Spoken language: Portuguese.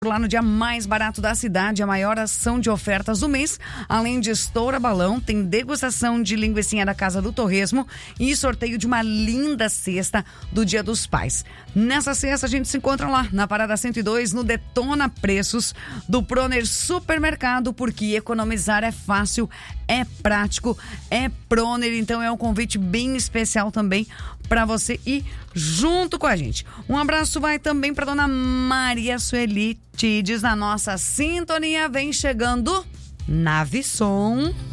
Lá no dia mais barato da cidade, a maior ação de ofertas do mês, além de estoura balão, tem degustação de linguicinha da Casa do Torresmo e sorteio de uma linda cesta do Dia dos Pais. Nessa sexta a gente se encontra lá na Parada 102, no Detona Preços do Proner Supermercado, porque economizar é fácil, é prático, é Proner, então é um convite bem especial também para você ir junto com a gente. Um abraço vai também para dona Maria Sueli Tides na nossa sintonia. Vem chegando Nave Som.